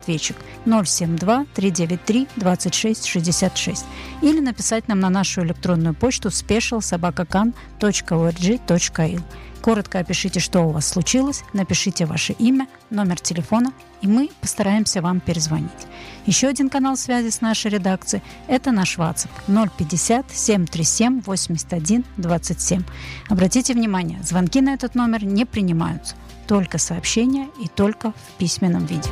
автоответчик 072-393-2666 или написать нам на нашу электронную почту special@kan.org.il. Коротко опишите, что у вас случилось, напишите ваше имя, номер телефона, и мы постараемся вам перезвонить. Еще один канал связи с нашей редакцией – это наш WhatsApp 050-737-81-27. Обратите внимание, звонки на этот номер не принимаются, только сообщения и только в письменном виде.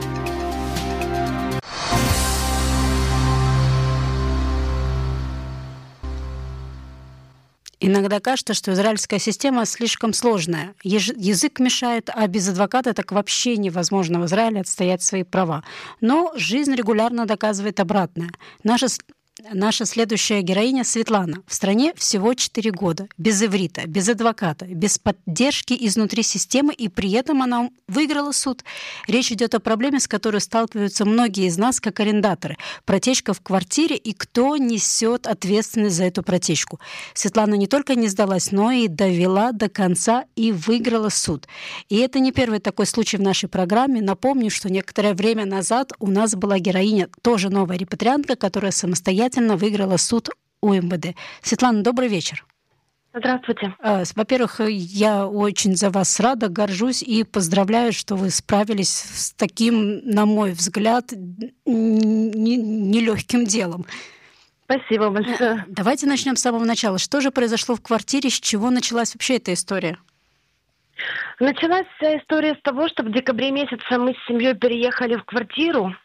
Иногда кажется, что израильская система слишком сложная. Язык мешает, а без адвоката так вообще невозможно в Израиле отстоять свои права. Но жизнь регулярно доказывает обратное. Наша следующая героиня Светлана. В стране всего 4 года. Без иврита, без адвоката, без поддержки изнутри системы, и при этом она выиграла суд. Речь идет о проблеме, с которой сталкиваются многие из нас как арендаторы. Протечка в квартире, и кто несет ответственность за эту протечку. Светлана не только не сдалась, но и довела до конца и выиграла суд. И это не первый такой случай в нашей программе. Напомню, что некоторое время назад у нас была героиня, тоже новая репатриантка, которая самостоятельно выиграла суд у МВД. Светлана, добрый вечер. Здравствуйте. Во-первых, я очень за вас рада, горжусь и поздравляю, что вы справились с таким, на мой взгляд, нелегким делом. Спасибо большое. Давайте начнем с самого начала. Что же произошло в квартире, с чего началась вообще эта история? Началась вся история с того, что в декабре месяце мы с семьей переехали в квартиру.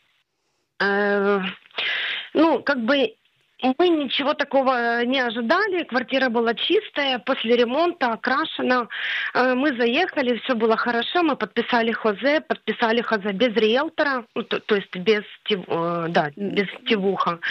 Мы ничего такого не ожидали. Квартира была чистая, после ремонта, окрашена. Мы заехали, все было хорошо. Мы подписали хозе без риэлтора, то есть без тивуха.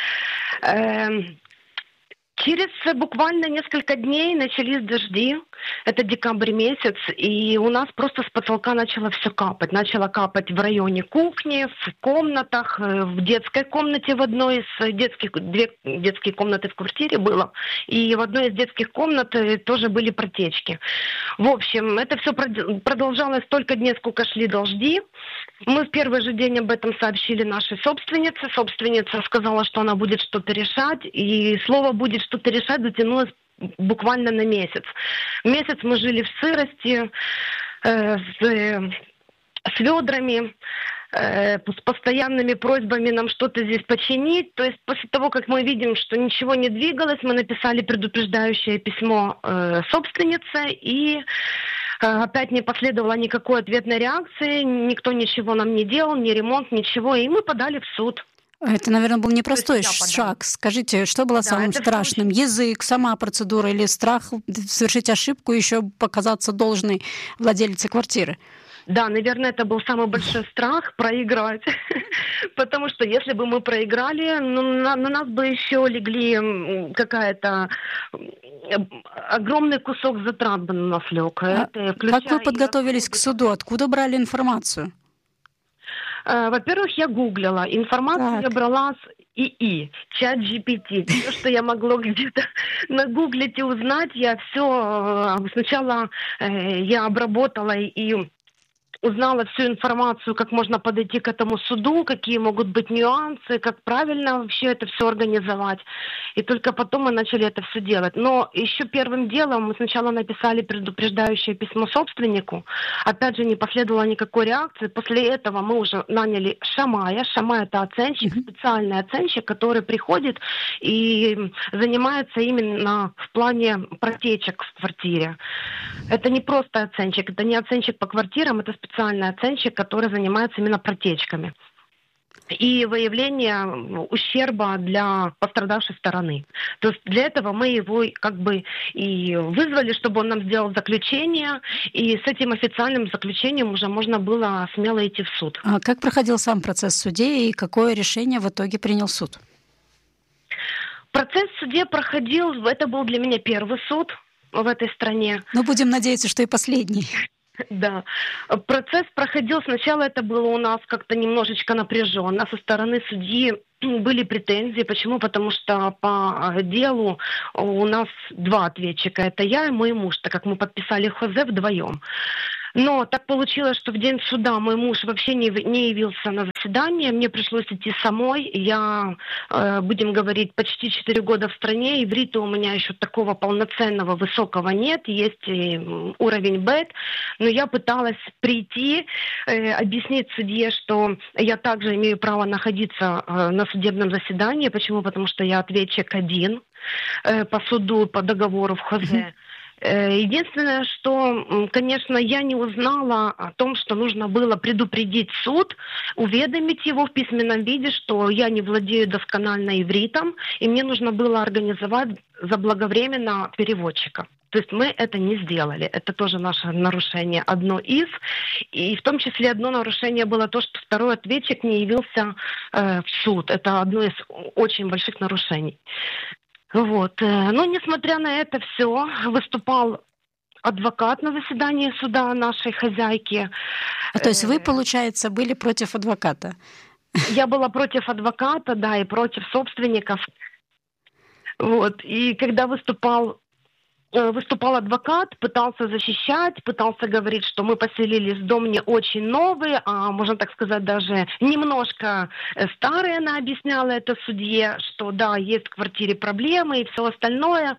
Через буквально несколько дней начались дожди. Это декабрь месяц, и у нас просто с потолка начало все капать. Начало капать в районе кухни, в комнатах, в детской комнате в одной из детских, 2 детские комнаты в квартире было, и в одной из детских комнат тоже были протечки. В общем, это все продолжалось столько дней, сколько шли дожди. Мы в первый же день об этом сообщили нашей собственнице. Собственница сказала, что она будет что-то решать, и слово «будет что-то решать» затянулось буквально на месяц. Месяц мы жили в сырости, с ведрами, с постоянными просьбами нам что-то здесь починить. То есть после того, как мы видим, что ничего не двигалось, мы написали предупреждающее письмо собственнице, и опять не последовало никакой ответной реакции, никто ничего нам не делал, ни ремонт, ничего, и мы подали в суд. Это, наверное, был непростой шаг. Скажите, что было самым страшным? Язык, сама процедура или страх совершить ошибку и еще показаться должной владелице квартиры? Да, наверное, это был самый большой страх проиграть. Потому что если бы мы проиграли, на нас бы еще легли какая-то огромный кусок затрат бы на нас лег. Как вы подготовились к суду? Откуда брали информацию? Во-первых, я гуглила. Информацию я брала с ИИ, чат GPT. Все, что я могла где-то нагуглить и узнать, я все сначала я обработала и узнала всю информацию, как можно подойти к этому суду, какие могут быть нюансы, как правильно вообще это все организовать. И только потом мы начали это все делать. Но еще первым делом мы сначала написали предупреждающее письмо собственнику. Опять же, не последовало никакой реакции. После этого мы уже наняли шамая. Шамай — это оценщик, специальный оценщик, который приходит и занимается именно в плане протечек в квартире. Это не просто оценщик, это не оценщик по квартирам, это специальный оценщик, который занимается именно протечками и выявление ущерба для пострадавшей стороны. То есть для этого мы его как бы и вызвали, чтобы он нам сделал заключение, и с этим официальным заключением уже можно было смело идти в суд. А как проходил сам процесс в суде и какое решение в итоге принял суд? Процесс в суде проходил, это был для меня первый суд в этой стране. Но будем надеяться, что и последний. Да. Процесс проходил, сначала это было у нас как-то немножечко напряженно. Со стороны судьи были претензии. Почему? Потому что по делу у нас 2 ответчика. Это я и мой муж, так как мы подписали хозе вдвоем. Но так получилось, что в день суда мой муж вообще не явился на заседание. Мне пришлось идти самой. Я, будем говорить, почти 4 года в стране. Иврита у меня еще такого полноценного, высокого нет. Есть уровень БЭТ. Но я пыталась прийти, объяснить судье, что я также имею право находиться на судебном заседании. Почему? Потому что я ответчик один по суду, по договору в ХОЗЕ. Единственное, что, конечно, я не узнала о том, что нужно было предупредить суд, уведомить его в письменном виде, что я не владею досконально ивритом, и мне нужно было организовать заблаговременно переводчика. То есть мы это не сделали. Это тоже наше нарушение, одно из. И в том числе одно нарушение было то, что второй ответчик не явился в суд. Это одно из очень больших нарушений. Вот. Но несмотря на это все, выступал адвокат на заседании суда нашей хозяйки. То есть вы, получается, были против адвоката? Я была против адвоката, да, и против собственников. Вот. И когда выступал адвокат, пытался защищать, пытался говорить, что мы поселились в дом не очень новый, а, можно так сказать, даже немножко старый. Она объясняла это судье, что да, есть в квартире проблемы и все остальное.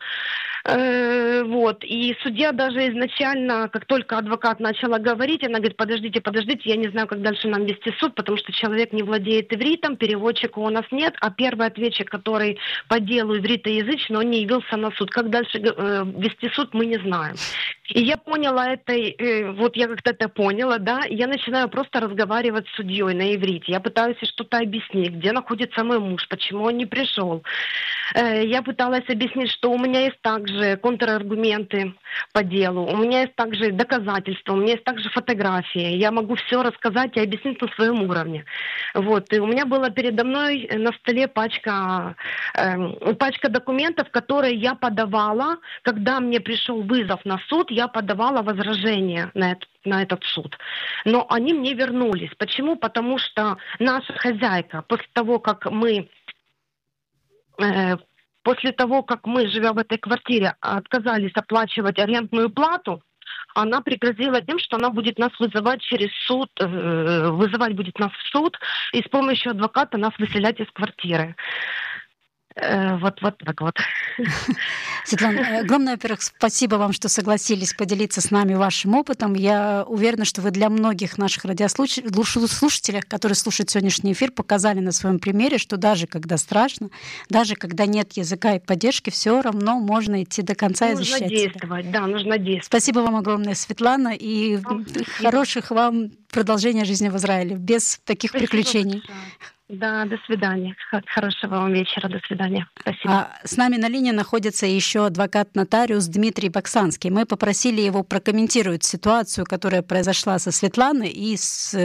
Вот. И судья даже изначально, как только адвокат начала говорить, она говорит: подождите, я не знаю, как дальше нам вести суд, потому что человек не владеет ивритом, переводчика у нас нет, а первый ответчик, который по делу ивритоязычный, он не явился на суд. Как дальше вести суд, мы не знаем. И я поняла это, вот я как-то это поняла, да, и я начинаю просто разговаривать с судьей на иврите. Я пытаюсь ей что-то объяснить, где находится мой муж, почему он не пришел. Я пыталась объяснить, что у меня есть также контраргументы по делу, у меня есть также доказательства, у меня есть также фотографии. Я могу все рассказать и объяснить на своем уровне. Вот. И у меня была передо мной на столе пачка документов, которые я подавала, когда мне пришел вызов на суд, я подавала возражение на этот суд. Но они мне вернулись. Почему? Потому что наша хозяйка, после того, как мы, живя в этой квартире, отказались оплачивать арендную плату, она пригрозила тем, что она будет нас вызывать через суд, вызывать будет нас в суд и с помощью адвоката нас выселять из квартиры. Вот так вот. Светлана, огромное, во-первых, спасибо вам, что согласились поделиться с нами вашим опытом. Я уверена, что вы для многих наших радиослушателей, которые слушают сегодняшний эфир, показали на своем примере, что даже когда страшно, даже когда нет языка и поддержки, все равно можно идти до конца и защищать себя. Нужно действовать. Спасибо вам огромное, Светлана, и хороших вам продолжения жизни в Израиле, без таких приключений. Да, до свидания. Хорошего вам вечера. До свидания. Спасибо. С нами на линии находится еще адвокат-нотариус Дмитрий Баксанский. Мы попросили его прокомментировать ситуацию, которая произошла со Светланой и с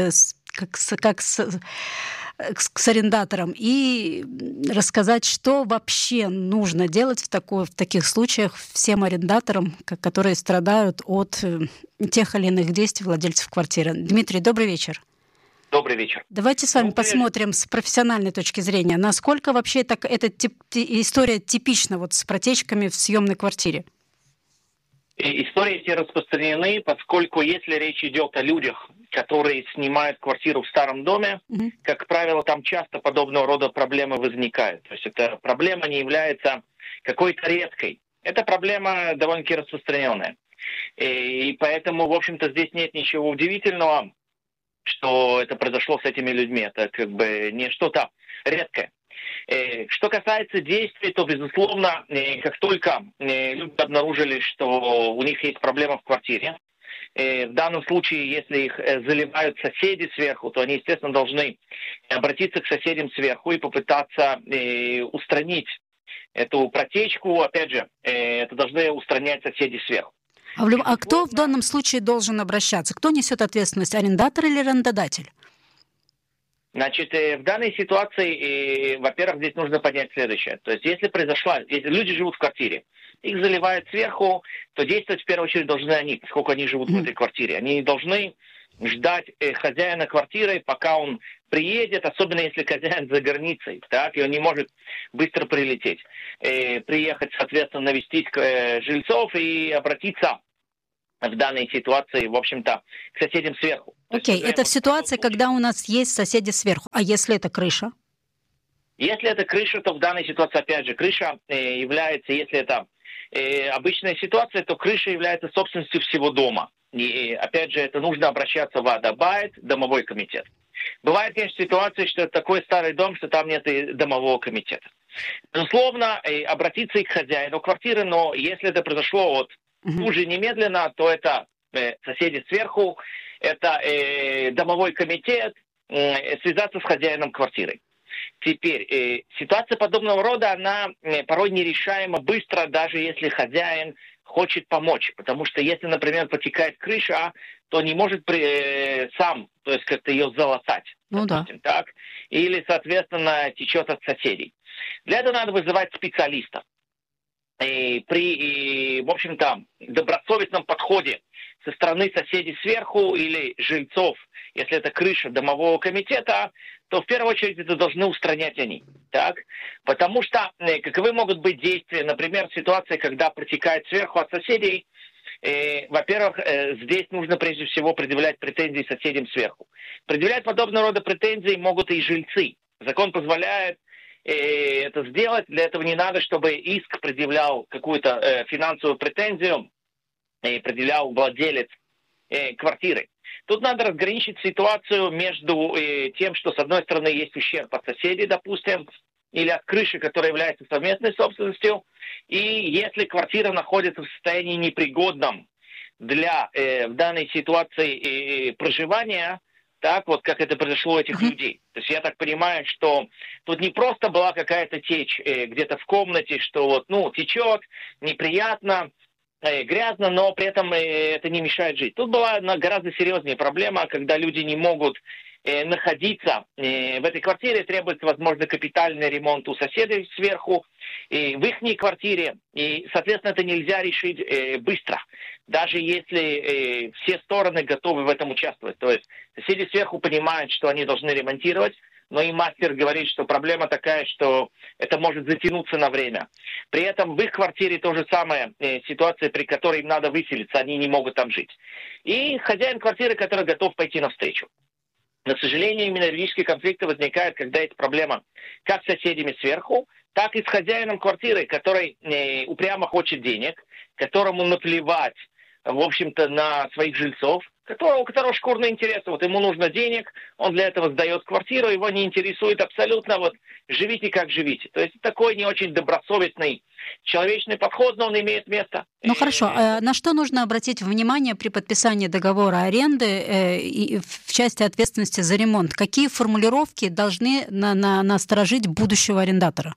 арендатором, и рассказать, что вообще нужно делать в таких случаях всем арендаторам, которые страдают от тех или иных действий владельцев квартиры. Дмитрий, добрый вечер. Добрый вечер. Давайте с вами посмотрим с профессиональной точки зрения, насколько вообще эта история типична вот с протечками в съемной квартире. Истории эти распространены, поскольку если речь идет о людях, которые снимают квартиру в старом доме, как правило, там часто подобного рода проблемы возникают. То есть эта проблема не является какой-то редкой. Эта проблема довольно-таки распространенная. И поэтому, в общем-то, здесь нет ничего удивительного, что это произошло с этими людьми. Это как бы не что-то редкое. Что касается действий, то, безусловно, как только люди обнаружили, что у них есть проблема в квартире, в данном случае, если их заливают соседи сверху, то они, естественно, должны обратиться к соседям сверху и попытаться устранить эту протечку. Опять же, это должны устранять соседи сверху. А кто в данном случае должен обращаться? Кто несет ответственность, арендатор или арендодатель? Значит, в данной ситуации, во-первых, здесь нужно понять следующее. То есть, если люди живут в квартире, их заливают сверху, то действовать в первую очередь должны они, поскольку они живут в этой квартире. Они должны ждать хозяина квартиры, пока он приедет, особенно если хозяин за границей, так, и он не может быстро прилететь. Приехать, соответственно, навестить жильцов и обратиться в данной ситуации, в общем-то, к соседям сверху. Окей, это в ситуации, когда у нас есть соседи сверху. А если это крыша? Если это крыша, то в данной ситуации, опять же, крыша является, если это обычная ситуация, то крыша является собственностью всего дома. И, опять же, это нужно обращаться в Адабайт, домовой комитет. Бывает, конечно, ситуация, что это такой старый дом, что там нет и домового комитета. Безусловно, обратиться и к хозяину квартиры, но если это произошло вот тут же немедленно, то это соседи сверху, это домовой комитет, связаться с хозяином квартиры. Теперь, ситуация подобного рода, она порой нерешаема быстро, даже если хозяин хочет помочь. Потому что если, например, потекает крыша, то не может сам, то есть как-то ее залатать. Ну допустим, да. Так? Или, соответственно, течет от соседей. Для этого надо вызывать специалистов. И при, в общем-то, добросовестном подходе со стороны соседей сверху или жильцов, если это крыша домового комитета, то в первую очередь это должны устранять они. Так? Потому что каковы могут быть действия, например, ситуация, когда протекает сверху от соседей. Во-первых, здесь нужно прежде всего предъявлять претензии соседям сверху. Предъявлять подобного рода претензии могут и жильцы. Закон позволяет это сделать. Для этого не надо, чтобы иск предъявлял какую-то финансовую претензию и предъявлял владелец квартиры. Тут надо разграничить ситуацию между тем, что с одной стороны есть ущерб от соседей, допустим, или от крыши, которая является совместной собственностью, и если квартира находится в состоянии непригодном для в данной ситуации проживания, так вот, как это произошло у этих людей. То есть я так понимаю, что тут не просто была какая-то течь где-то в комнате, что вот, ну, течет, неприятно, грязно, но при этом это не мешает жить. Тут была гораздо серьезнее проблема, когда люди не могут находиться в этой квартире, требуется, возможно, капитальный ремонт у соседей сверху, в их квартире, и, соответственно, это нельзя решить быстро, даже если все стороны готовы в этом участвовать. То есть соседи сверху понимают, что они должны ремонтировать, но и мастер говорит, что проблема такая, что это может затянуться на время. При этом в их квартире то же самое, ситуация, при которой им надо выселиться, они не могут там жить. И хозяин квартиры, который готов пойти навстречу. Но, к сожалению, именно юридические конфликты возникают, когда есть проблема как с соседями сверху, так и с хозяином квартиры, который упрямо хочет денег, которому наплевать, в общем-то, на своих жильцов, у которого шкурные интересы. Вот ему нужно денег, он для этого сдает квартиру, его не интересует абсолютно, вот живите как живите. То есть такой не очень добросовестный человечный подход, но он имеет место. Ну хорошо, на что нужно обратить внимание при подписании договора аренды и в части ответственности за ремонт? Какие формулировки должны насторожить будущего арендатора?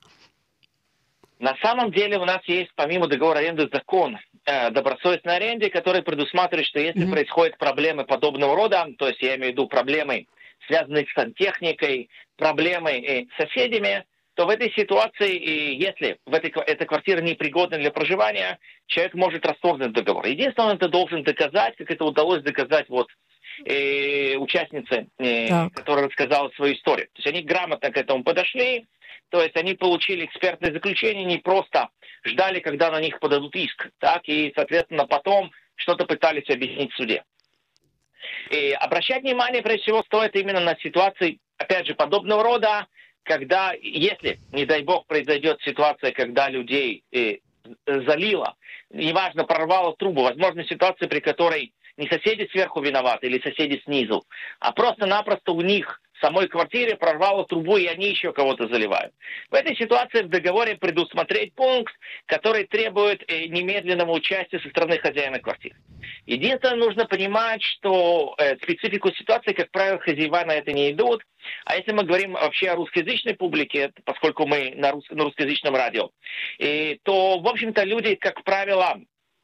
На самом деле у нас есть, помимо договора аренды, закон добросовестной аренде, который предусматривает, что если происходят проблемы подобного рода, то есть я имею в виду проблемы, связанные с сантехникой, проблемы с соседями, то в этой ситуации, если эта квартира непригодна для проживания, человек может расторгнуть договор. Единственное, он это должен доказать, как это удалось доказать вот участнице, которая рассказала свою историю. То есть они грамотно к этому подошли, то есть они получили экспертное заключение, не просто ждали, когда на них подадут иск, так, и, соответственно, потом что-то пытались объяснить в суде. И обращать внимание, прежде всего, стоит именно на ситуации, опять же, подобного рода, когда, если, не дай бог, произойдет ситуация, когда людей залило, неважно, прорвало трубу, возможно, ситуация, при которой не соседи сверху виноваты или соседи снизу, а просто-напросто у них в самой квартире прорвало трубу, и они еще кого-то заливают. В этой ситуации в договоре предусмотреть пункт, который требует немедленного участия со стороны хозяина квартиры. Единственное, нужно понимать, что специфику ситуации, как правило, хозяева на это не идут. А если мы говорим вообще о русскоязычной публике, поскольку мы на русскоязычном радио, то, в общем-то, люди, как правило,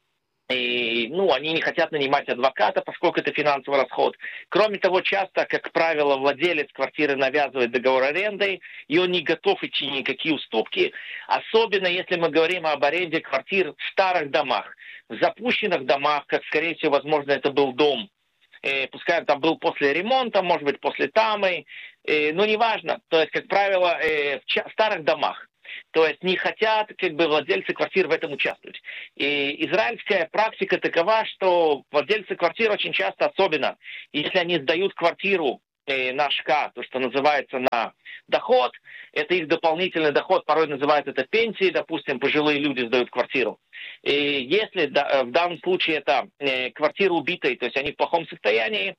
они не хотят нанимать адвоката, поскольку это финансовый расход. Кроме того, часто, как правило, владелец квартиры навязывает договор аренды, и он не готов идти никакие уступки. Особенно, если мы говорим об аренде квартир в старых домах, в запущенных домах, как, скорее всего, возможно, это был дом. Пускай он там был после ремонта, может быть, после тамы, но неважно. То есть, как правило, в старых домах. То есть не хотят владельцы квартир в этом участвовать. И израильская практика такова, что владельцы квартир очень часто, особенно если они сдают квартиру на ШК, то, что называется на доход, это их дополнительный доход, порой называют это пенсией, допустим, пожилые люди сдают квартиру. И если в данном случае это квартира убитая, то есть они в плохом состоянии,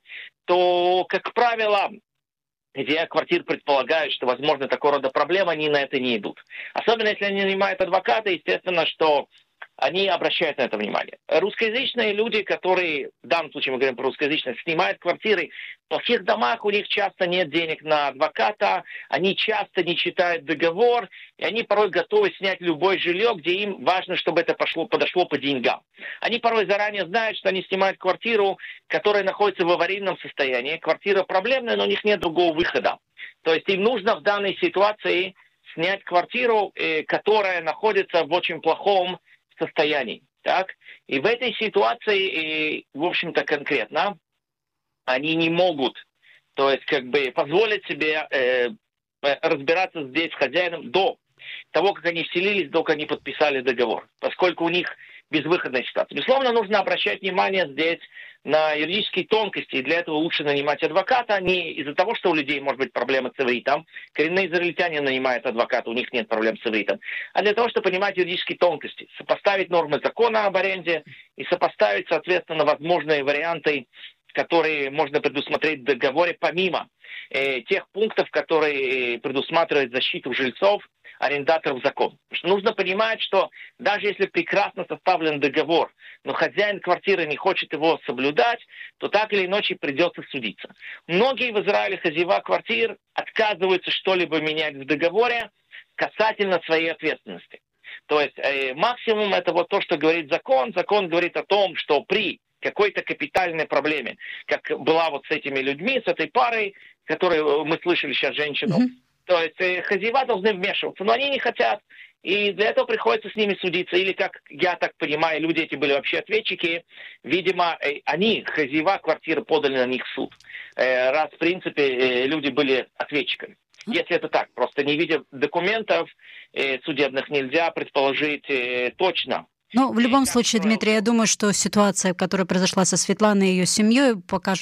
то, как правило, где квартир предполагают, что возможно такого рода проблемы, они на это не идут. Особенно если они нанимают адвоката, естественно, что они обращают на это внимание. Русскоязычные люди, которые, в данном случае мы говорим про русскоязычных, снимают квартиры, в плохих домах у них часто нет денег на адвоката, они часто не читают договор, и они порой готовы снять любое жилье, где им важно, чтобы это подошло по деньгам. Они порой заранее знают, что они снимают квартиру, которая находится в аварийном состоянии. Квартира проблемная, но у них нет другого выхода. То есть им нужно в данной ситуации снять квартиру, которая находится в очень плохом состоянии. Так? И в этой ситуации, в общем-то, конкретно, они не могут, то есть, позволить себе разбираться здесь с хозяином до того, как они вселились, до как они подписали договор, поскольку у них безвыходная ситуация. Безусловно, нужно обращать внимание здесь на юридические тонкости, и для этого лучше нанимать адвоката, не из-за того, что у людей может быть проблемы с ивритом. Коренные израильтяне нанимают адвоката, у них нет проблем с ивритом. А для того, чтобы понимать юридические тонкости, сопоставить нормы закона об аренде и сопоставить, соответственно, возможные варианты, которые можно предусмотреть в договоре, помимо тех пунктов, которые предусматривают защиту жильцов, арендаторов закон. Потому что нужно понимать, что даже если прекрасно составлен договор, но хозяин квартиры не хочет его соблюдать, то так или иначе придется судиться. Многие в Израиле хозяева квартир отказываются что-либо менять в договоре касательно своей ответственности. То есть максимум это вот то, что говорит закон. Закон говорит о том, что при какой-то капитальной проблеме, как была вот с этими людьми, с этой парой, которую мы слышали сейчас, женщину, то есть хозяева должны вмешиваться, но они не хотят. И для этого приходится с ними судиться. Или, как я так понимаю, люди эти были вообще ответчики. Видимо, они, хозяева квартиры, подали на них в суд. Раз, в принципе, люди были ответчиками. Если это так, просто не видя документов судебных, нельзя предположить точно. Ну, в любом случае, Дмитрий, я думаю, что ситуация, которая произошла со Светланой и ее семьей,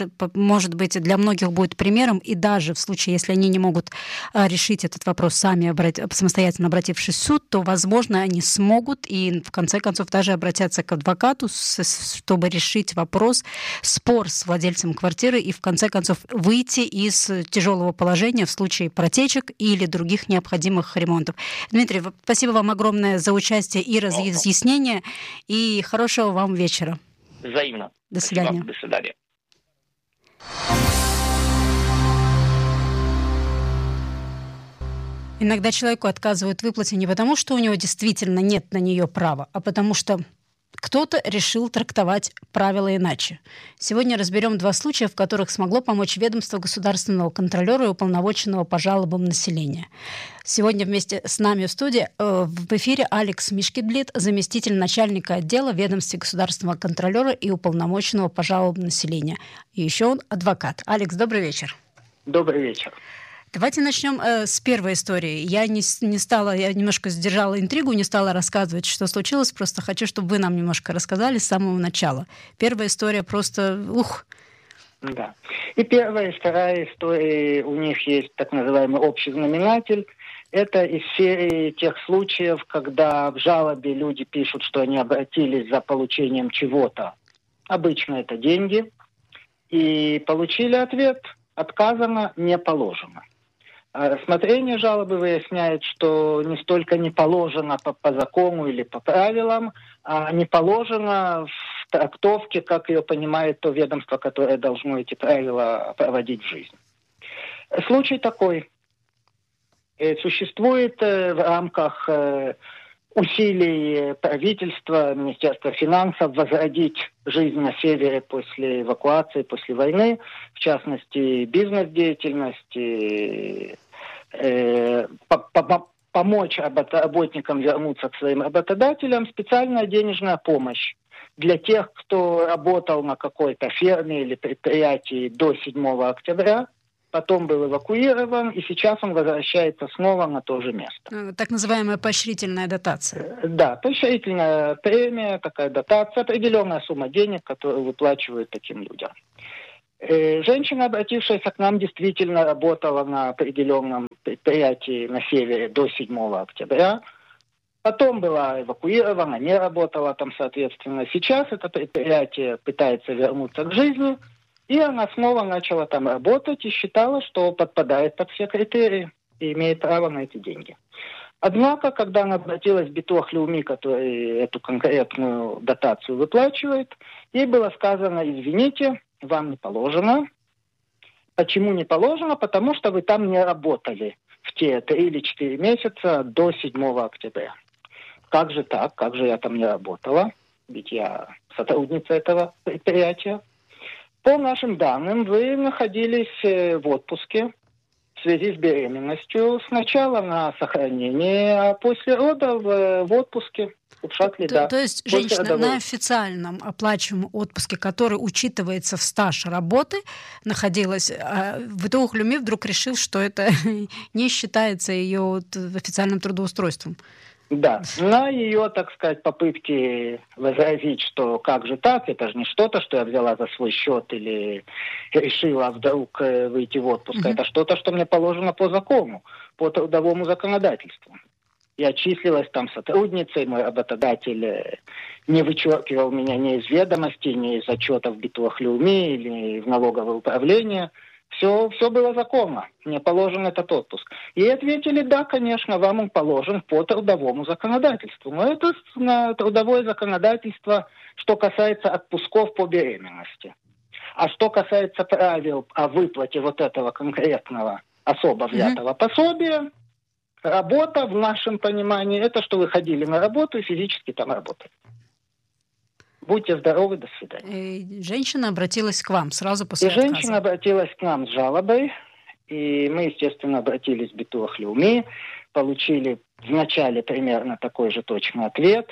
может быть, для многих будет примером, и даже в случае, если они не могут решить этот вопрос сами, самостоятельно обратившись в суд, то, возможно, они смогут и, в конце концов, даже обратятся к адвокату, чтобы решить вопрос, спор с владельцем квартиры и, в конце концов, выйти из тяжелого положения в случае протечек или других необходимых ремонтов. Дмитрий, спасибо вам огромное за участие и разъяснение. И хорошего вам вечера. Взаимно. До свидания. До свидания. Иногда человеку отказывают в выплате не потому, что у него действительно нет на нее права, а потому что кто-то решил трактовать правила иначе. Сегодня разберем 2 случая, в которых смогло помочь ведомство государственного контролера и уполномоченного по жалобам населения. Сегодня вместе с нами в студии в эфире Алекс Мишкетблит, заместитель начальника отдела ведомства государственного контролера и уполномоченного по жалобам населения. И еще он адвокат. Алекс, добрый вечер. Добрый вечер. Давайте начнем с первой истории. Я немножко сдержала интригу, не стала рассказывать, что случилось, просто хочу, чтобы вы нам немножко рассказали с самого начала. Первая история просто Да. И первая, и вторая истории, у них есть так называемый общий знаменатель. Это из серии тех случаев, когда в жалобе люди пишут, что они обратились за получением чего-то. Обычно это деньги. И получили ответ: отказано, не положено. Рассмотрение жалобы выясняет, что не столько не положено по закону или по правилам, а не положено в трактовке, как ее понимает то ведомство, которое должно эти правила проводить в жизнь. Случай такой. Существует в рамках усилий правительства, Министерства финансов возродить жизнь на севере после эвакуации, после войны, в частности, бизнес-деятельности, помочь работникам вернуться к своим работодателям, специальная денежная помощь для тех, кто работал на какой-то ферме или предприятии до 7 октября потом был эвакуирован, и сейчас он возвращается снова на то же место. Так называемая поощрительная дотация. Да, поощрительная премия, такая дотация, определенная сумма денег, которую выплачивают таким людям. Женщина, обратившаяся к нам, действительно работала на определенном предприятии на севере до 7 октября. Потом была эвакуирована, не работала там, соответственно. Сейчас это предприятие пытается вернуться к жизни, и она снова начала там работать и считала, что подпадает под все критерии и имеет право на эти деньги. Однако, когда она обратилась в Битуах Леуми, который эту конкретную дотацию выплачивает, ей было сказано: извините, вам не положено. Почему не положено? Потому что вы там не работали в те 3 или 4 месяца до 7 октября. Как же так? Как же я там не работала? Ведь я сотрудница этого предприятия. По нашим данным, вы находились в отпуске в связи с беременностью. Сначала на сохранении, а после родов в отпуске. То есть женщина на официальном оплачиваемом отпуске, который учитывается в стаж работы, находилась, а в Битуах Леуми вдруг решил, что это не считается ее официальным трудоустройством. Да, на ее, так сказать, попытки возразить, что как же так, это же не что-то, что я взяла за свой счет или решила вдруг выйти в отпуск. Это что-то, что мне положено по закону, по трудовому законодательству. Я числилась там сотрудницей, мой работодатель не вычеркивал меня ни из ведомостей, ни из отчетов в Битуах Леуми или в налоговое управление. Все было законно, мне положен этот отпуск. И ответили: да, конечно, вам он положен по трудовому законодательству. Но это на трудовое законодательство, что касается отпусков по беременности. А что касается правил о выплате вот этого конкретного особо взятого пособия, работа, в нашем понимании, это что вы ходили на работу и физически там работали. Будьте здоровы, до свидания. И женщина обратилась к вам сразу после отказа. Женщина обратилась к нам с жалобой, и мы, естественно, обратились в Битуах Леуми, получили вначале примерно такой же точный ответ.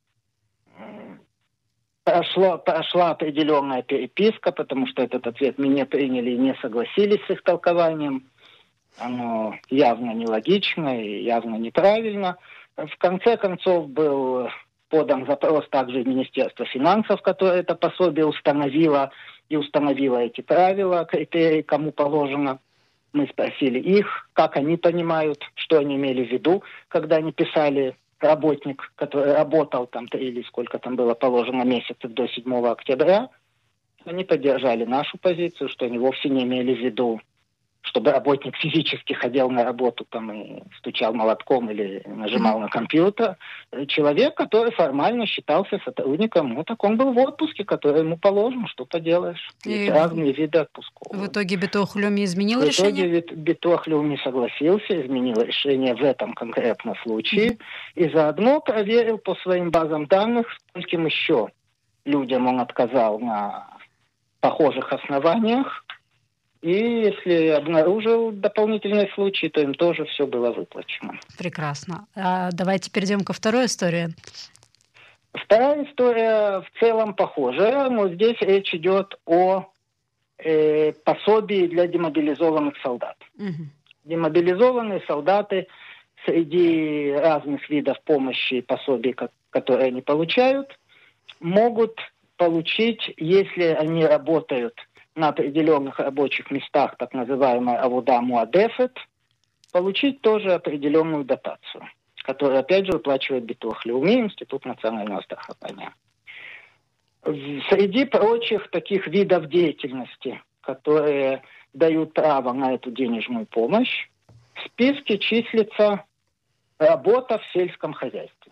Прошла определенная переписка, потому что этот ответ мы не приняли и не согласились с их толкованием. Оно явно нелогично и явно неправильно. В конце концов был подан запрос также в Министерство финансов, которое это пособие установило эти правила, критерии, кому положено. Мы спросили их, как они понимают, что они имели в виду, когда они писали работник, который работал там 3 или сколько там было положено месяцев до 7 октября. Они поддержали нашу позицию, что они вовсе не имели в виду, чтобы работник физически ходил на работу там и стучал молотком или нажимал на компьютер. Человек, который формально считался сотрудником, так он был в отпуске, который ему положен, что поделаешь. Есть разные виды отпусков. В итоге Битуах Леуми изменил решение? В итоге Битуах Леуми согласился, изменил решение в этом конкретном случае и заодно проверил по своим базам данных, скольким еще людям он отказал на похожих основаниях. И если обнаружил дополнительные случаи, то им тоже все было выплачено. Прекрасно. Давайте перейдем ко второй истории. Вторая история в целом похожая, но здесь речь идет о пособии для демобилизованных солдат. Демобилизованные солдаты среди разных видов помощи и пособий, которые они получают, могут получить, если они работают на определенных рабочих местах, так называемая авуда муадефет, получить тоже определенную дотацию, которую, опять же, выплачивает Битуах Леуми, Институт национального страхования. Среди прочих таких видов деятельности, которые дают право на эту денежную помощь, в списке числится работа в сельском хозяйстве.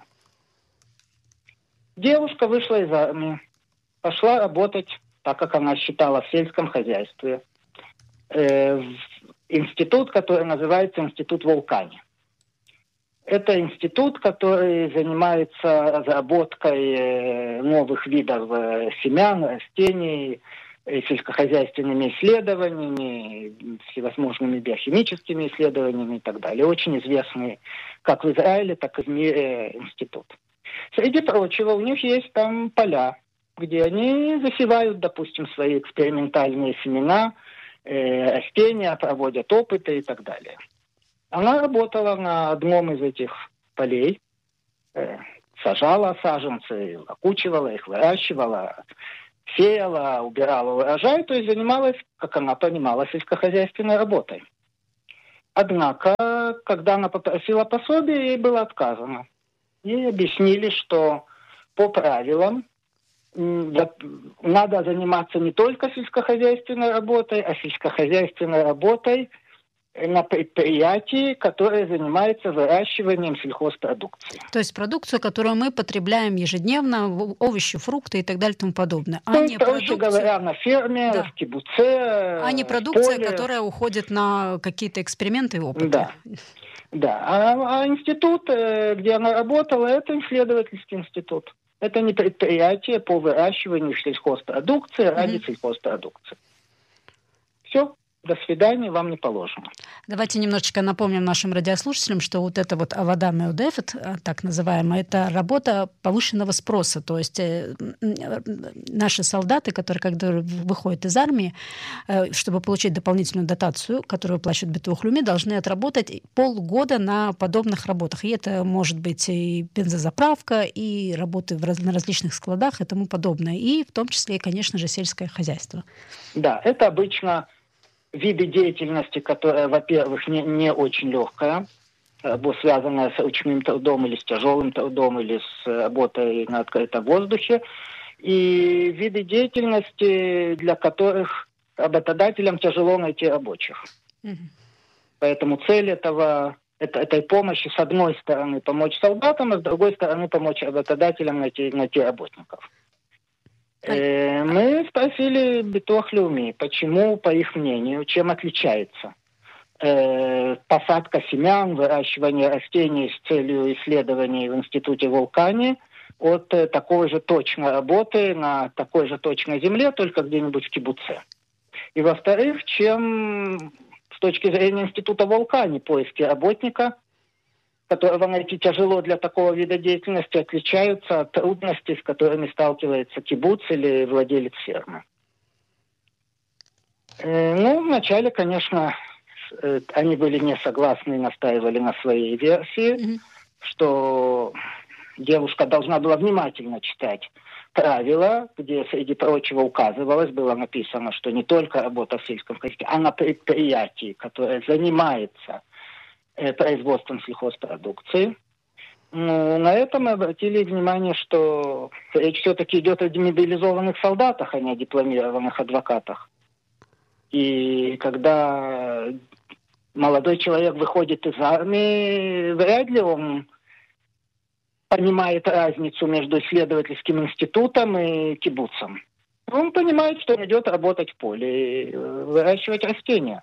Девушка вышла из армии, пошла работать, так как она считала, в сельском хозяйстве, в институт, который называется Институт Вулкани. Это институт, который занимается разработкой новых видов семян, растений, сельскохозяйственными исследованиями, всевозможными биохимическими исследованиями и так далее. Очень известный как в Израиле, так и в мире институт. Среди прочего, у них есть там поля, где они засевают, допустим, свои экспериментальные семена, растения, проводят опыты и так далее. Она работала на одном из этих полей, сажала саженцы, окучивала их, выращивала, сеяла, убирала урожай, то есть занималась, как она понимала, сельскохозяйственной работой. Однако, когда она попросила пособие, ей было отказано. Ей объяснили, что по правилам надо заниматься не только сельскохозяйственной работой, а сельскохозяйственной работой на предприятии, которое занимается выращиванием сельхозпродукции. То есть продукцию, которую мы потребляем ежедневно, овощи, фрукты и так далее и тому подобное. А не проще говоря, на ферме, в кибуце, а не продукция, которая уходит на какие-то эксперименты и опыты. Да. А институт, где она работала, это исследовательский институт. Это не предприятие по выращиванию сельхозпродукции ради сельхозпродукции. Все. До свидания, вам не положено. Давайте немножечко напомним нашим радиослушателям, что вот это вот Авода Меудефет, так называемая, это работа повышенного спроса. То есть наши солдаты, когда выходят из армии, чтобы получить дополнительную дотацию, которую платят Битуах Леуми, должны отработать полгода на подобных работах. И это может быть и бензозаправка, и работы на различных складах и тому подобное. И в том числе, конечно же, сельское хозяйство. Да, это обычно виды деятельности, которая, во-первых, не очень легкая, связанная с ручным трудом или с тяжелым трудом, или с работой на открытом воздухе, и виды деятельности, для которых работодателям тяжело найти рабочих. Поэтому цель этой помощи, с одной стороны, помочь солдатам, а с другой стороны, помочь работодателям найти работников. Мы спросили Битуах Леуми, почему, по их мнению, чем отличается посадка семян, выращивание растений с целью исследований в институте Вулкане от такой же точной работы на такой же точной земле, только где-нибудь в кибуце. И, во-вторых, чем с точки зрения института Вулкане поиски работника, которого найти тяжело для такого вида деятельности, отличаются от трудностей, с которыми сталкивается кибуц или владелец фермы. Вначале, конечно, они были не согласны и настаивали на своей версии, что девушка должна была внимательно читать правила, где, среди прочего, было написано, что не только работа в сельском хозяйстве, а на предприятии, которое занимается производством сельхозпродукции. На этом мы обратили внимание, что речь все-таки идет о демобилизованных солдатах, а не о дипломированных адвокатах. И когда молодой человек выходит из армии, вряд ли он понимает разницу между исследовательским институтом и кибуцем. Он понимает, что он идет работать в поле и выращивать растения.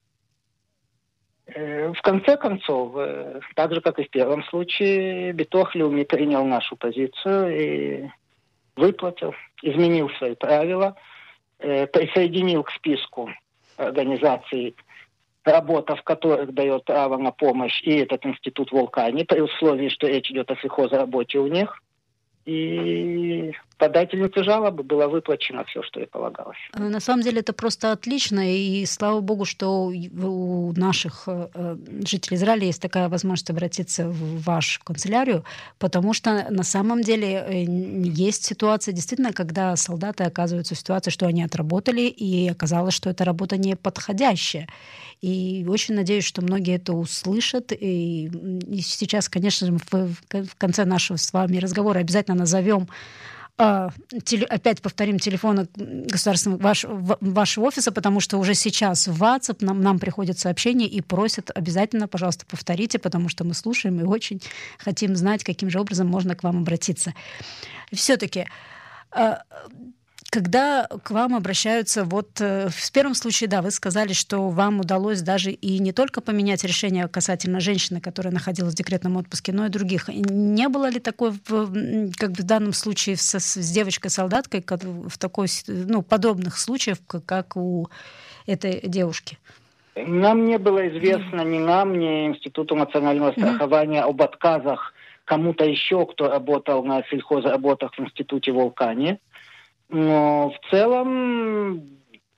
В конце концов, так же, как и в первом случае, Битуах Леуми принял нашу позицию и выплатил, изменил свои правила, присоединил к списку организаций, работа в которых дает право на помощь, и этот институт Вулкане, при условии, что речь идет о сельхозработе у них. И подательнице жалобы было выплачено все, что ей полагалось. На самом деле это просто отлично, и слава богу, что у наших жителей Израиля есть такая возможность обратиться в вашу канцелярию, потому что на самом деле есть ситуация, действительно, когда солдаты оказываются в ситуации, что они отработали, и оказалось, что эта работа не подходящая. И очень надеюсь, что многие это услышат. И сейчас, конечно же, в конце нашего с вами разговора обязательно назовем, опять повторим телефон государственного вашего офиса, потому что уже сейчас в WhatsApp нам приходят сообщения и просят обязательно, пожалуйста, повторите, потому что мы слушаем и очень хотим знать, каким же образом можно к вам обратиться. Все-таки, когда к вам обращаются, в первом случае, да, вы сказали, что вам удалось даже и не только поменять решение касательно женщины, которая находилась в декретном отпуске, но и других. Не было ли такой, как в данном случае с девочкой-солдаткой, в такой, подобных случаев, как у этой девушки? Нам не было известно, ни нам, ни Институту национального страхования об отказах кому-то еще, кто работал на сельхозработах в Институте Вулкане. Но в целом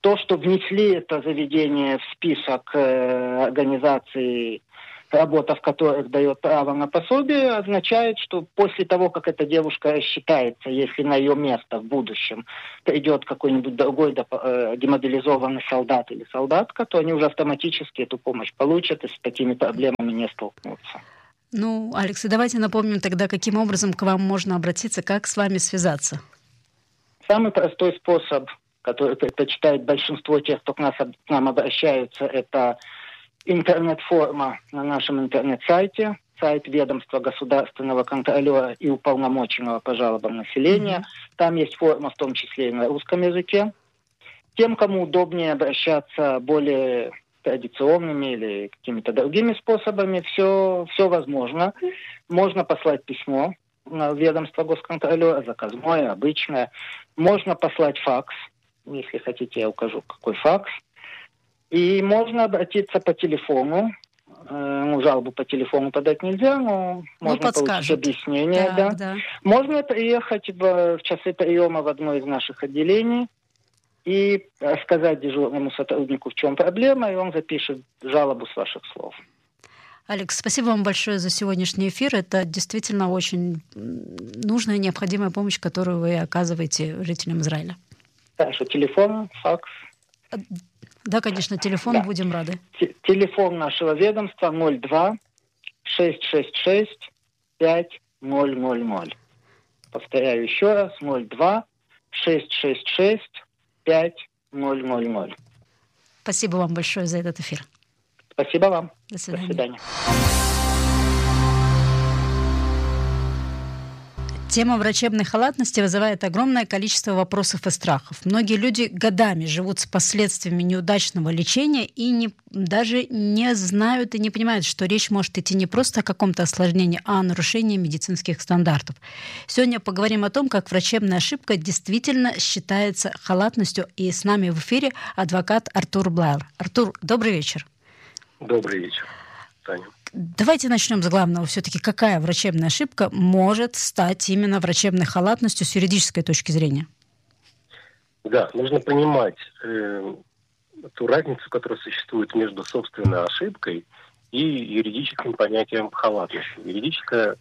то, что внесли это заведение в список организаций, работа в которых дает право на пособие, означает, что после того, как эта девушка рассчитается, если на ее место в будущем придет какой-нибудь другой демобилизованный солдат или солдатка, то они уже автоматически эту помощь получат и с такими проблемами не столкнутся. Ну, Алекс, давайте напомним тогда, каким образом к вам можно обратиться, как с вами связаться. Самый простой способ, который предпочитает большинство тех, кто к нам обращаются, это интернет-форма на нашем интернет-сайте, сайт ведомства государственного контролера и уполномоченного по жалобам населения. Там есть форма, в том числе и на русском языке. Тем, кому удобнее обращаться более традиционными или какими-то другими способами, все возможно. Можно послать письмо на ведомство госконтролера, заказное, обычное. Можно послать факс. Если хотите, я укажу, какой факс. И можно обратиться по телефону. Жалобу по телефону подать нельзя, но можно получить объяснение. Да. Можно приехать в часы приема в одно из наших отделений и рассказать дежурному сотруднику, в чем проблема, и он запишет жалобу с ваших слов. Алекс, спасибо вам большое за сегодняшний эфир. Это действительно очень нужная и необходимая помощь, которую вы оказываете жителям Израиля. Хорошо, телефон, факс. Да, конечно, телефон, да. Будем рады. Телефон нашего ведомства 02-666-5000. Повторяю еще раз, 02-666-5000. Спасибо вам большое за этот эфир. Спасибо вам. До свидания. До свидания. Тема врачебной халатности вызывает огромное количество вопросов и страхов. Многие люди годами живут с последствиями неудачного лечения и даже не знают и не понимают, что речь может идти не просто о каком-то осложнении, а о нарушении медицинских стандартов. Сегодня поговорим о том, как врачебная ошибка действительно считается халатностью. И с нами в эфире адвокат Артур Блайлер. Артур, добрый вечер. Добрый вечер, Таня. Давайте начнем с главного. Все-таки какая врачебная ошибка может стать именно врачебной халатностью с юридической точки зрения? Да, нужно понимать ту разницу, которая существует между собственной ошибкой и юридическим понятием халатности. Юридическое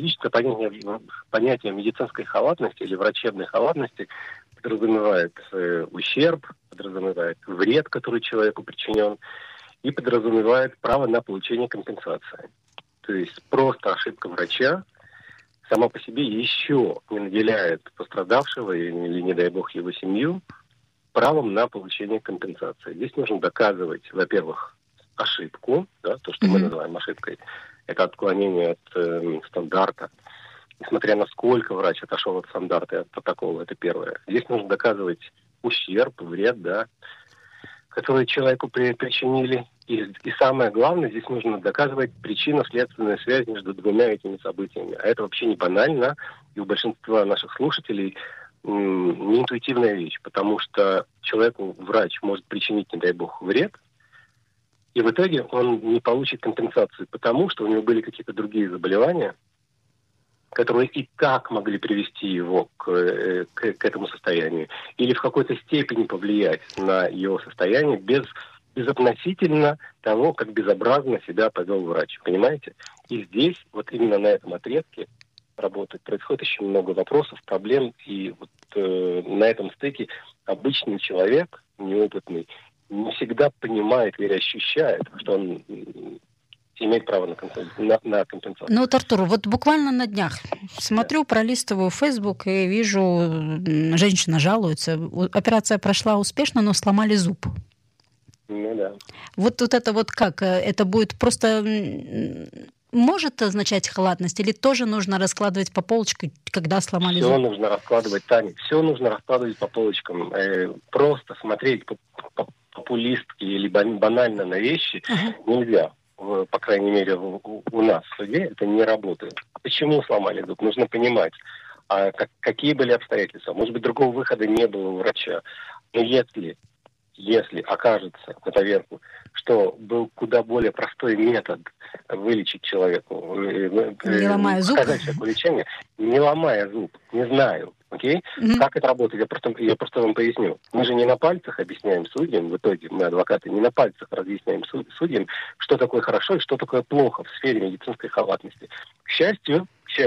понятие медицинской халатности или врачебной халатности подразумевает ущерб, подразумевает вред, который человеку причинен, и подразумевает право на получение компенсации. То есть просто ошибка врача сама по себе еще не наделяет пострадавшего или, не дай бог, его семью правом на получение компенсации. Здесь нужно доказывать, во-первых, ошибку, да, то, что мы называем ошибкой, это отклонение от стандарта. Несмотря на сколько врач отошел от стандарта и от протокола, это первое. Здесь нужно доказывать ущерб, вред, да, которые человеку причинили. И самое главное, здесь нужно доказывать причинно-следственную связь между двумя этими событиями. А это вообще не банально, и у большинства наших слушателей не интуитивная вещь, потому что человеку врач может причинить, не дай бог, вред, и в итоге он не получит компенсацию, потому что у него были какие-то другие заболевания, которые и так могли привести его к этому состоянию, или в какой-то степени повлиять на его состояние безотносительно того, как безобразно себя повел врач. Понимаете? И здесь, вот именно на этом отрезке работы происходит очень много вопросов, проблем, и вот на этом стыке обычный человек, неопытный, не всегда понимает или ощущает, что он имеет право на компенсацию. Ну вот, Артур, вот буквально на днях смотрю, пролистываю Facebook и вижу, женщина жалуется. Операция прошла успешно, но сломали зуб. Ну да. Вот это вот как? Это будет просто... Может означать халатность или тоже нужно раскладывать по полочкам, когда сломали зуб? Все нужно раскладывать, Таня. Все нужно раскладывать по полочкам. Просто смотреть популистски или банально на вещи нельзя. По крайней мере, у нас в суде это не работает. Почему сломали зуб? Нужно понимать, какие были обстоятельства. Может быть, другого выхода не было у врача. Но если окажется на поверку, что был куда более простой метод вылечить человеку, не ломая зуб, оказать человеку лечение, не ломая зуб, не знаю. Окей? Как это работает? Я просто вам поясню. Мы же не на пальцах объясняем судьям, в итоге мы, адвокаты, не на пальцах разъясняем судьям, что такое хорошо и что такое плохо в сфере медицинской халатности. К счастью,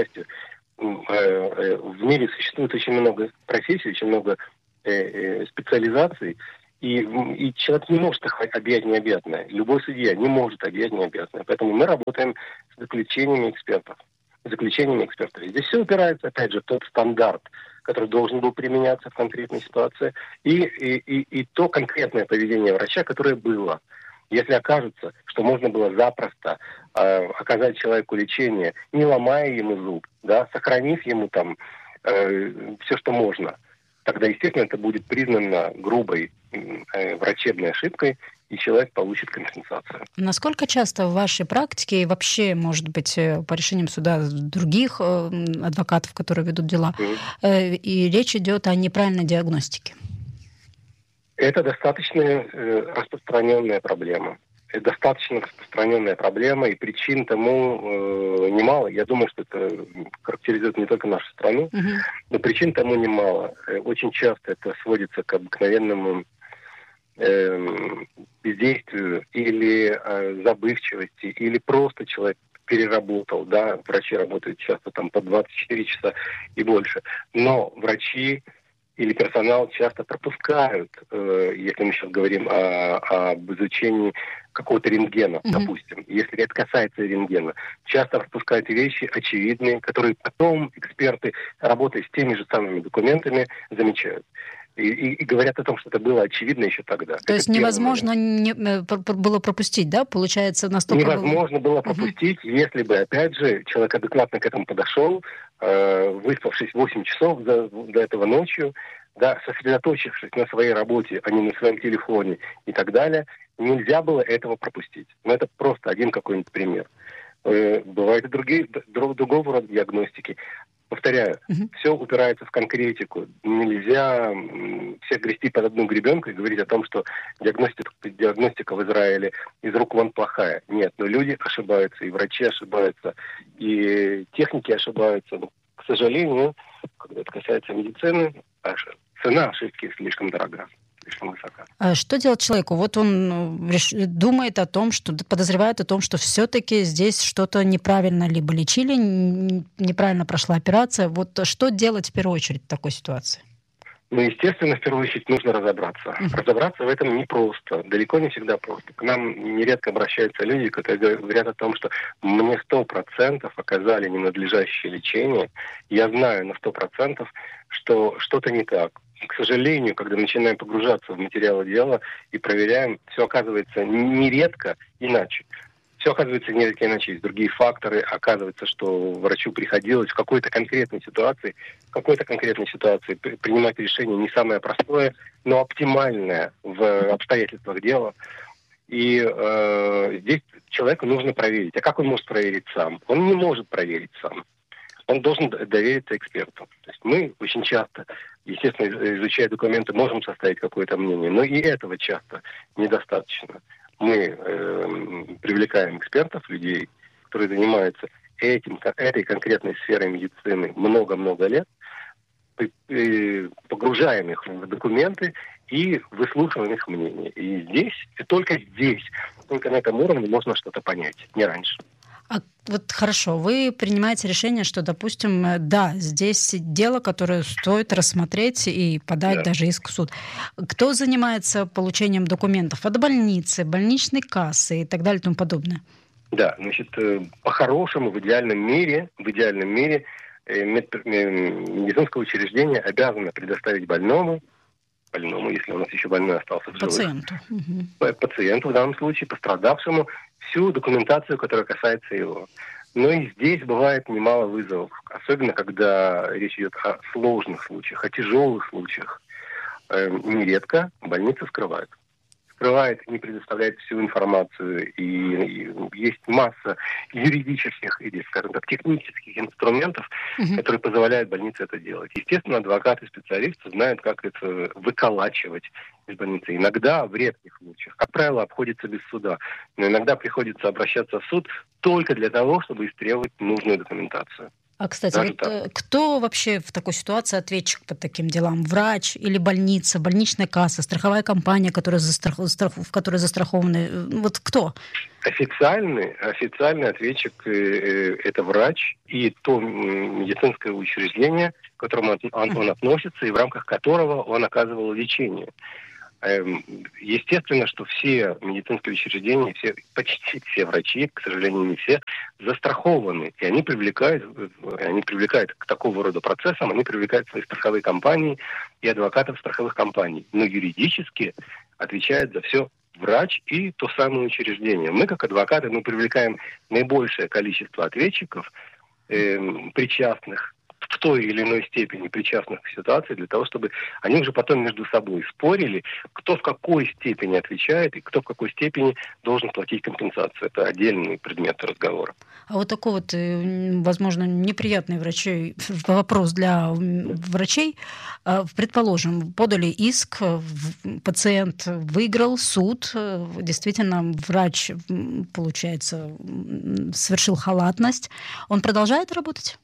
в мире существует очень много профессий, очень много специализаций, и человек не может объять необъятное. Любой судья не может объять необъятное. Поэтому мы работаем с заключениями экспертов. Здесь все упирается, опять же, в тот стандарт, который должен был применяться в конкретной ситуации, и то конкретное поведение врача, которое было. Если окажется, что можно было запросто оказать человеку лечение, не ломая ему зуб, да, сохранив ему там все, что можно, тогда, естественно, это будет признано грубой врачебной ошибкой, и человек получит компенсацию. Насколько часто в вашей практике и вообще, может быть, по решениям суда других адвокатов, которые ведут дела, и речь идет о неправильной диагностике? Это достаточно распространенная проблема. И причин тому немало. Я думаю, что это характеризует не только нашу страну, но причин тому немало. Очень часто это сводится к обыкновенному бездействию или забывчивости, или просто человек переработал, да, врачи работают часто там по 24 часа и больше, но врачи или персонал часто пропускают, если мы сейчас говорим об изучении какого-то рентгена, допустим, если это касается рентгена, часто пропускают вещи очевидные, которые потом эксперты, работая с теми же самыми документами, замечают. И говорят о том, что это было очевидно еще тогда. То есть невозможно было пропустить, да? Получается, настолько невозможно было пропустить, если бы, опять же, человек адекватно к этому подошел, выспавшись 8 часов до этого ночью, да, сосредоточившись на своей работе, а не на своем телефоне и так далее, нельзя было этого пропустить. Но это просто один какой-нибудь пример. Бывают и другого рода диагностики. Повторяю, все упирается в конкретику. Нельзя всех грести под одну гребенку и говорить о том, что диагностика в Израиле из рук вон плохая. Нет, но люди ошибаются, и врачи ошибаются, и техники ошибаются. Но, к сожалению, когда это касается медицины, цена ошибки слишком дорога. А что делать человеку? Вот он думает о том, что подозревает о том, что все-таки здесь что-то неправильно либо лечили, неправильно прошла операция. Вот что делать в первую очередь в такой ситуации? Ну, естественно, в первую очередь нужно разобраться. Разобраться в этом непросто, далеко не всегда просто. К нам нередко обращаются люди, которые говорят о том, что мне 100% оказали ненадлежащее лечение. Я знаю на 100%, что что-то не так. К сожалению, когда начинаем погружаться в материалы дела и проверяем, все оказывается нередко иначе. Все оказывается нередко иначе. Есть другие факторы. Оказывается, что врачу приходилось в какой-то конкретной ситуации принимать решение не самое простое, но оптимальное в обстоятельствах дела. И здесь человеку нужно проверить. А как он может проверить сам? Он не может проверить сам. Он должен довериться эксперту. То есть мы очень часто, естественно, изучая документы, можем составить какое-то мнение, но и этого часто недостаточно. Мы привлекаем экспертов, людей, которые занимаются этой конкретной сферой медицины много-много лет, погружаем их в документы и выслушиваем их мнение. И здесь, только на этом уровне можно что-то понять, не раньше. А вот хорошо, вы принимаете решение, что, допустим, да, здесь дело, которое стоит рассмотреть и подать даже иск в суд. Кто занимается получением документов от больницы, больничной кассы и так далее и тому подобное? Да, значит, по-хорошему, в идеальном мире медицинское учреждение обязано предоставить больному, если у нас еще больной остался в живых. Пациенту в данном случае, пострадавшему, всю документацию, которая касается его. Но и здесь бывает немало вызовов, особенно когда речь идет о сложных случаях, о тяжелых случаях. Нередко больницы скрывает, не предоставляет всю информацию, и есть масса юридических или, скажем так, технических инструментов, которые позволяют больнице это делать. Естественно, адвокаты, специалисты знают, как это выколачивать из больницы. Иногда, в редких случаях, как правило, обходится без суда, но иногда приходится обращаться в суд только для того, чтобы истребовать нужную документацию. А, кстати, вот кто вообще в такой ситуации ответчик по таким делам? Врач или больница, больничная касса, страховая компания, в которой застрахованы? Вот кто? Официальный ответчик это врач и то медицинское учреждение, к которому он относится и в рамках которого он оказывал лечение. Естественно, что все медицинские учреждения, почти все врачи, к сожалению, не все, застрахованы. И они привлекают к такого рода процессам, они привлекают свои страховые компании и адвокатов страховых компаний. Но юридически отвечает за все врач и то самое учреждение. Мы, как адвокаты, мы привлекаем наибольшее количество ответчиков, причастных в той или иной степени причастных к ситуации, для того, чтобы они уже потом между собой спорили, кто в какой степени отвечает и кто в какой степени должен платить компенсацию. Это отдельный предмет разговора. А вот такой вот, возможно, неприятный вопрос для врачей. Предположим, подали иск, пациент выиграл суд, действительно, врач, получается, совершил халатность. Он продолжает работать?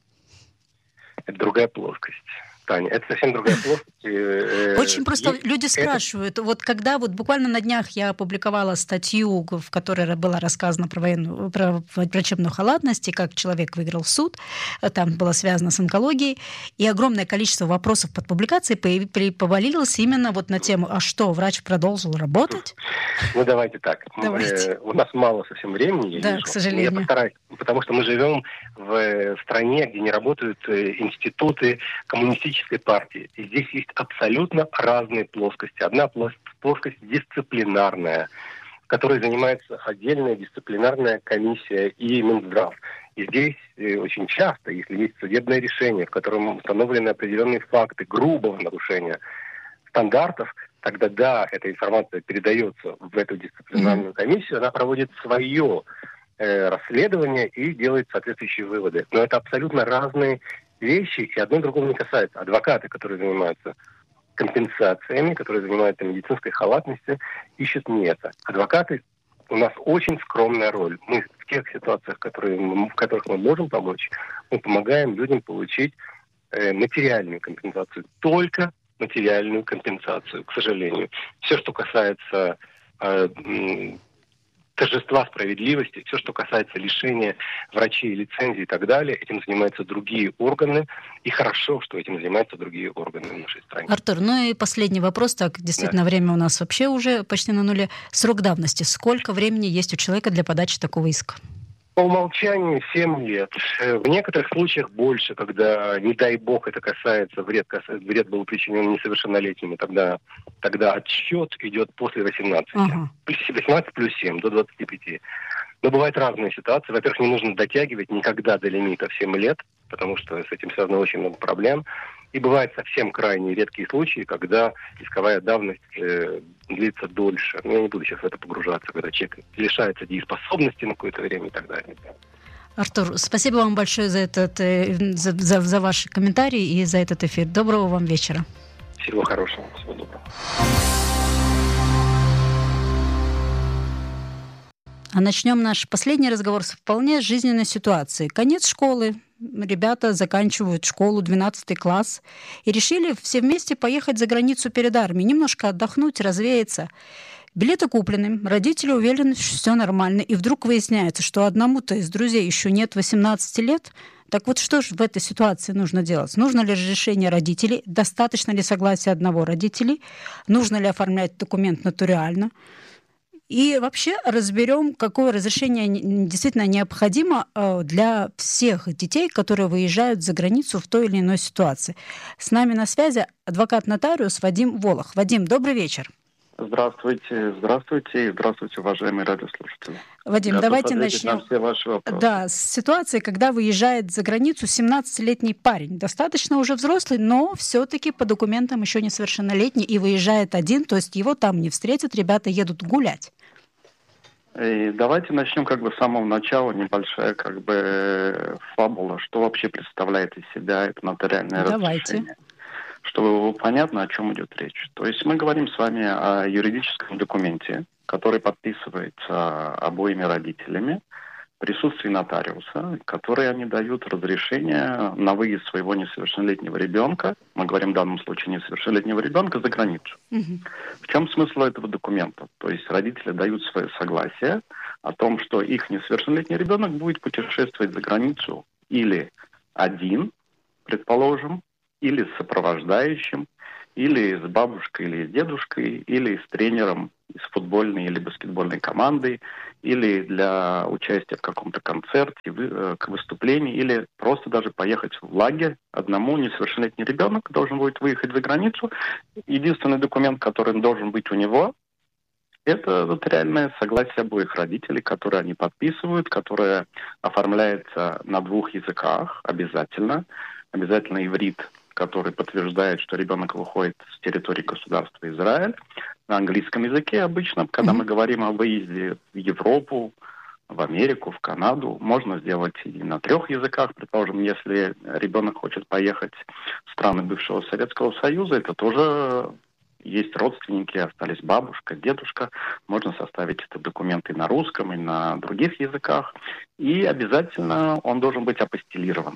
Это другая плоскость. Таня, это совсем другая плоскость. Очень просто люди спрашивают. Вот когда вот буквально на днях я опубликовала статью, в которой было рассказано про врачебную халатность и как человек выиграл суд, там было связано с онкологией, и огромное количество вопросов под публикацией повалилось именно вот на тему, а что, врач продолжил работать? Ну, давайте так. Давайте. У нас мало совсем времени. Да, к сожалению. Я постараюсь, потому что мы живем в стране, где не работают институты коммунистической партии. И здесь есть абсолютно разные плоскости. Одна плоскость дисциплинарная, которой занимается отдельная дисциплинарная комиссия и Минздрав. И здесь очень часто, если есть судебное решение, в котором установлены определенные факты грубого нарушения стандартов, тогда да, эта информация передается в эту дисциплинарную комиссию, она проводит свое расследование и делает соответствующие выводы. Но это абсолютно разные вещи, и одно другого не касается. Адвокаты, которые занимаются компенсациями, которые занимаются медицинской халатностью, ищут не это. Адвокаты, у нас очень скромная роль. Мы в тех ситуациях, в которых мы можем помочь, мы помогаем людям получить материальную компенсацию. Только материальную компенсацию, к сожалению. Все, что касается торжества справедливости, все, что касается лишения врачей лицензий и так далее, этим занимаются другие органы. И хорошо, что этим занимаются другие органы в нашей стране. Артур, ну и последний вопрос. Так, действительно, время у нас вообще уже почти на нуле. Срок давности. Сколько времени есть у человека для подачи такого иска? По умолчанию 7 лет. В некоторых случаях больше, когда, не дай бог, это касается, вред был причинен несовершеннолетним, и тогда отсчет идет после 18. Ага. 18 плюс 7, до 25. Но бывают разные ситуации. Во-первых, не нужно дотягивать никогда до лимита в 7 лет, потому что с этим связано очень много проблем. И бывают совсем крайне редкие случаи, когда исковая давность длится дольше. Но я не буду сейчас в это погружаться, когда человек лишается дееспособности на какое-то время и так далее. Артур, спасибо вам большое за ваши комментарии и за этот эфир. Доброго вам вечера. Всего хорошего. Всего доброго. А начнем наш последний разговор с вполне жизненной ситуации. Конец школы. Ребята заканчивают школу, 12 класс, и решили все вместе поехать за границу перед армией, немножко отдохнуть, развеяться. Билеты куплены, родители уверены, что все нормально, и вдруг выясняется, что одному-то из друзей еще нет 18 лет. Так вот, что же в этой ситуации нужно делать? Нужно ли разрешение родителей? Достаточно ли согласия одного родителя? Нужно ли оформлять документ нотариально? И вообще разберем, какое разрешение действительно необходимо для всех детей, которые выезжают за границу в той или иной ситуации. С нами на связи адвокат-нотариус Вадим Волох. Вадим, добрый вечер. Здравствуйте, уважаемые радиослушатели. Вадим, давайте начнем. На все ваши вопросы. Да, с ситуации, когда выезжает за границу 17-летний парень, достаточно уже взрослый, но все-таки по документам еще несовершеннолетний и выезжает один, то есть его там не встретят, ребята едут гулять. И давайте начнем с самого начала, небольшая фабула, что вообще представляет из себя это нотариальное разрешение. Чтобы было понятно, о чем идет речь. То есть мы говорим с вами о юридическом документе, который подписывается обоими родителями присутствии нотариуса, которые они дают разрешение на выезд своего несовершеннолетнего ребенка, мы говорим в данном случае несовершеннолетнего ребенка, за границу. В чем смысл этого документа? То есть родители дают свое согласие о том, что их несовершеннолетний ребенок будет путешествовать за границу или один, предположим, или с сопровождающим, или с бабушкой, или с дедушкой, или с тренером из футбольной или баскетбольной команды, или для участия в каком-то концерте, к выступлению, или просто даже поехать в лагерь. Одному несовершеннолетний ребенок должен будет выехать за границу. Единственный документ, который должен быть у него, это нотариальное согласие обоих родителей, которое они подписывают, которое оформляется на 2 языках обязательно. Обязательно иврит, который подтверждает, что ребенок выходит с территории государства Израиль. На английском языке обычно, когда мы говорим о выезде в Европу, в Америку, в Канаду, можно сделать и на 3 языках. Предположим, если ребенок хочет поехать в страны бывшего Советского Союза, это тоже есть родственники, остались бабушка, дедушка. Можно составить этот документ и на русском, и на других языках. И обязательно он должен быть апостилирован.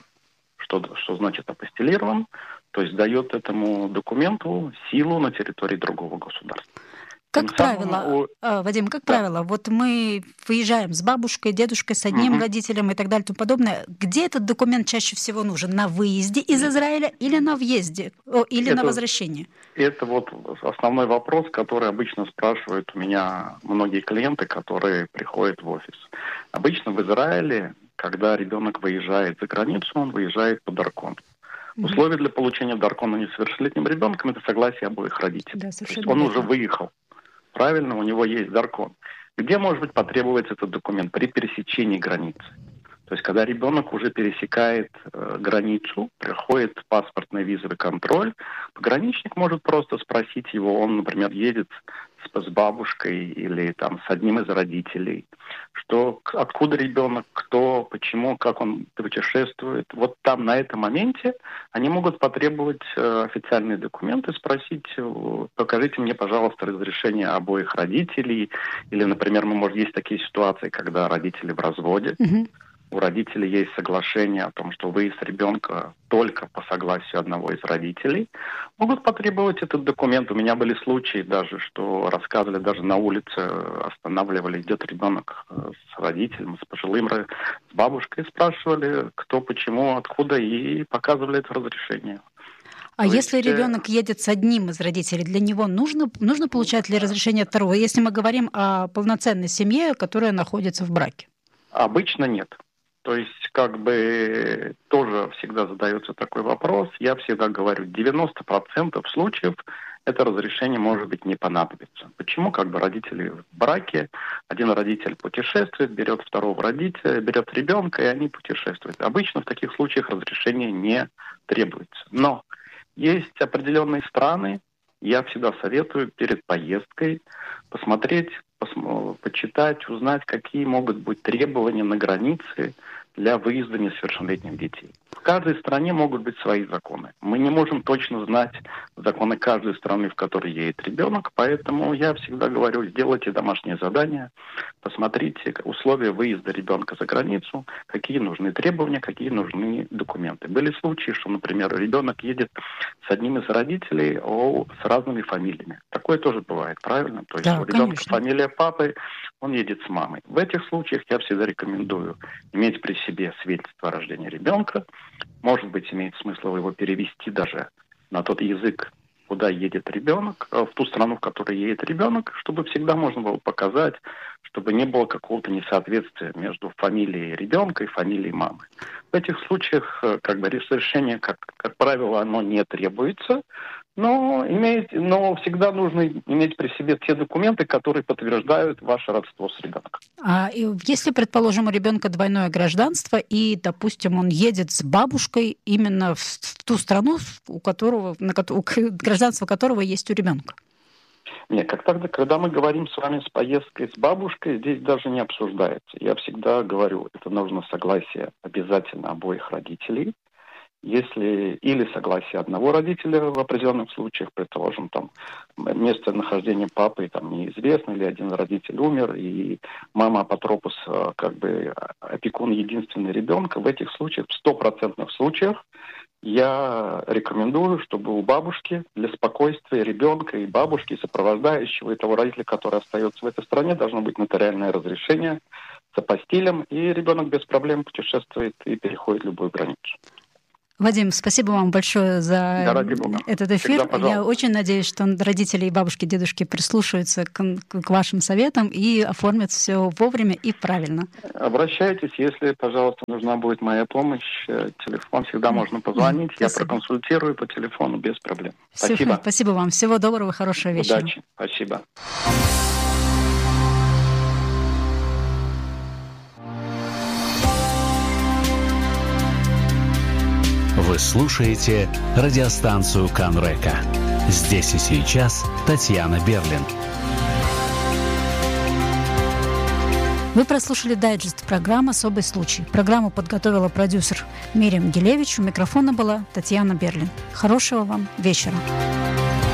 Что значит апостилирован? То есть дает этому документу силу на территории другого государства. Как правило, Вадим, как правило, вот мы выезжаем с бабушкой, дедушкой, с одним родителем и так далее и тому подобное. Где этот документ чаще всего нужен? На выезде из Израиля или на въезде? Или на возвращении? Это вот основной вопрос, который обычно спрашивают у меня многие клиенты, которые приходят в офис. Обычно в Израиле, когда ребенок выезжает за границу, он выезжает по даркону. Условие для получения даркона несовершеннолетним ребенком – это согласие обоих родителей. Да, то есть он уже выехал. Правильно, у него есть даркон. Где, может быть, потребуется этот документ? При пересечении границы. То есть, когда ребенок уже пересекает границу, проходит паспортный визовый контроль, пограничник может просто спросить его, он, например, едет с бабушкой или там с одним из родителей, что откуда ребенок, кто, почему, как он путешествует. Вот там на этом моменте они могут потребовать официальные документы, спросить, покажите мне, пожалуйста, разрешение обоих родителей. Или, например, есть такие ситуации, когда родители в разводе. У родителей есть соглашение о том, что выезд ребенка только по согласию одного из родителей. Могут потребовать этот документ. У меня были случаи даже, что рассказывали, даже на улице останавливали, идет ребенок с родителем, с пожилым, с бабушкой, спрашивали, кто, почему, откуда, и показывали это разрешение. А если ребенок едет с одним из родителей, для него нужно получать ли разрешение от второго, если мы говорим о полноценной семье, которая находится в браке? Обычно нет. То есть, тоже всегда задается такой вопрос. Я всегда говорю, 90% случаев это разрешение, может быть, не понадобится. Почему? Родители в браке, один родитель путешествует, берет второго родителя, берет ребенка, и они путешествуют. Обычно в таких случаях разрешение не требуется. Но есть определенные страны, я всегда советую перед поездкой посмотреть, почитать, узнать, какие могут быть требования на границе для выезда несовершеннолетних детей. В каждой стране могут быть свои законы. Мы не можем точно знать законы каждой страны, в которой едет ребенок, поэтому я всегда говорю, сделайте домашнее задание, посмотрите условия выезда ребенка за границу, какие нужны требования, какие нужны документы. Были случаи, что, например, ребенок едет с одним из родителей с разными фамилиями. Такое тоже бывает, правильно? То есть у ребенка фамилия папы, он едет с мамой. В этих случаях я всегда рекомендую иметь при себе свидетельство о рождении ребенка. Может быть, имеет смысл его перевести даже на тот язык, куда едет ребенок, в ту страну, в которой едет ребенок, чтобы всегда можно было показать, чтобы не было какого-то несоответствия между фамилией ребенка и фамилией мамы. В этих случаях разрешение, как правило, оно не требуется, но всегда нужно иметь при себе те документы, которые подтверждают ваше родство с ребенком. А если, предположим, у ребенка двойное гражданство, и, допустим, он едет с бабушкой именно в ту страну, гражданство которого есть у ребенка? Нет, когда мы говорим с вами с поездкой с бабушкой, здесь даже не обсуждается. Я всегда говорю, это нужно согласие обязательно обоих родителей. Если или согласие одного родителя в определенных случаях, предположим, там местонахождение папы там неизвестно, или один родитель умер, и мама апотропус, как бы опекун единственный ребенка, в этих случаях, в 100% случаях, я рекомендую, чтобы у бабушки для спокойствия ребенка и бабушки, и сопровождающего, и того родителя, который остается в этой стране, должно быть нотариальное разрешение с апостилем, и ребенок без проблем путешествует и переходит любую границу. Вадим, спасибо вам большое за этот эфир. Я очень надеюсь, что родители и бабушки, дедушки прислушаются к вашим советам и оформят все вовремя и правильно. Обращайтесь, если, пожалуйста, нужна будет моя помощь. Телефон всегда можно позвонить. Спасибо. Я проконсультирую по телефону без проблем. Спасибо. Спасибо вам. Всего доброго, хорошего вечера. Удачи. Спасибо. Вы слушаете радиостанцию Канрека. Здесь и сейчас Татьяна Берлин. Вы прослушали дайджест программы «Особый случай». Программу подготовила продюсер Мириам Гилевич. У микрофона была Татьяна Берлин. Хорошего вам вечера.